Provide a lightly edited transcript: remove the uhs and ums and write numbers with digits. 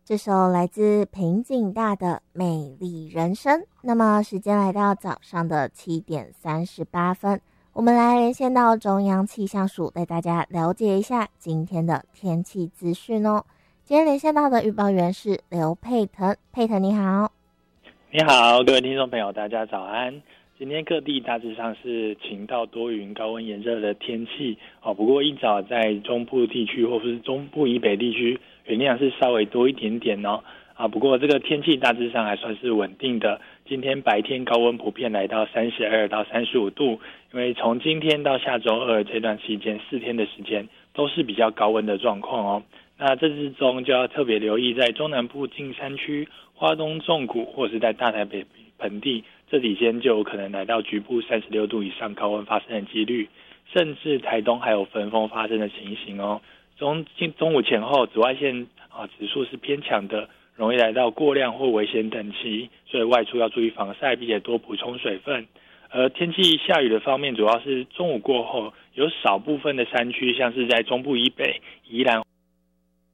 这首来自平井大的美丽人生。那么时间来到早上的7:38，我们来连线到中央气象署，带大家了解一下今天的天气资讯哦。今天连线到的预报员是刘佩腾，佩腾你好。 你好，各位听众朋友，大家早安。今天各地大致上是晴到多云、高温炎热的天气不过一早在中部地区或是中部以北地区云量是稍微多一点点不过这个天气大致上还算是稳定的。今天白天高温普遍来到32到35度，因为从今天到下周二这段期间4天的时间都是比较高温的状况那这之中就要特别留意在中南部近山区、花东纵谷或是在大台北盆地这几天就有可能来到局部36度以上高温发生的几率，甚至台东还有焚风发生的情形中午前后紫外线指数是偏强的，容易来到过量或危险等级，所以外出要注意防晒，并且多补充水分。而天气下雨的方面，主要是中午过后有少部分的山区，像是在中部以北、宜兰